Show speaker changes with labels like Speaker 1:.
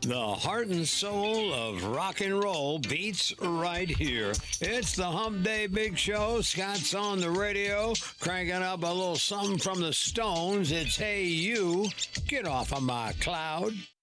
Speaker 1: The heart and soul of rock and roll beats right here. It's the Hump Day Big Show. Scott's on the radio, cranking up a little something from the Stones. It's Hey You, Get Off of My Cloud.